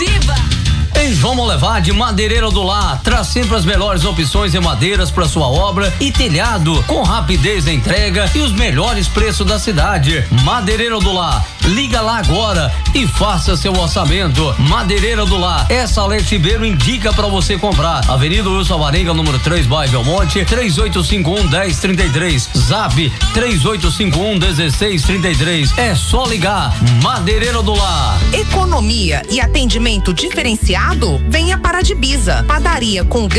exclusiva. Em João Molevade, Madeireira do Lar, traz sempre as melhores opções em madeiras para sua obra e telhado, com rapidez na entrega e os melhores preços da cidade. Madeireira do Lar, liga lá agora e faça seu orçamento. Madeireira do Lar, essa Alex Ribeiro indica para você comprar. Avenida Wilson Varenga, número 3, bairro Belmonte, 3851-1033. Zap 3851-1633. É só ligar. Madeireira do Lar. Economia e atendimento diferenciado? Venha para a Dibisa. Padaria com